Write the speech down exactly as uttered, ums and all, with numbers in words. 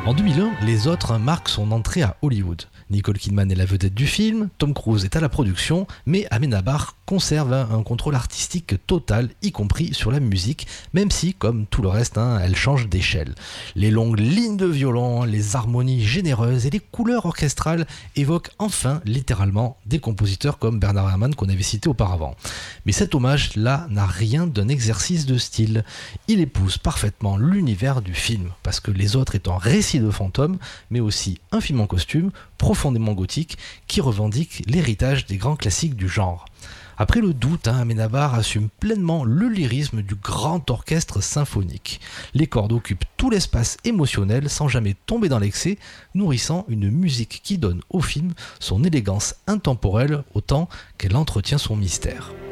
En deux mille un, Les Autres marquent son entrée à Hollywood. Nicole Kidman est la vedette du film, Tom Cruise est à la production, mais Amenábar conserve un contrôle artistique total, y compris sur la musique, même si, comme tout le reste, hein, elle change d'échelle. Les longues lignes de violon, les harmonies généreuses et les couleurs orchestrales évoquent enfin, littéralement, des compositeurs comme Bernard Herrmann qu'on avait cité auparavant. Mais cet hommage-là n'a rien d'un exercice de style. Il épouse parfaitement l'univers du film, parce que Les Autres est un récit de fantômes, mais aussi un film en costume, profondément gothique, qui revendique l'héritage des grands classiques du genre. Après le doute, hein, Amenábar assume pleinement le lyrisme du grand orchestre symphonique. Les cordes occupent tout l'espace émotionnel sans jamais tomber dans l'excès, nourrissant une musique qui donne au film son élégance intemporelle autant qu'elle entretient son mystère.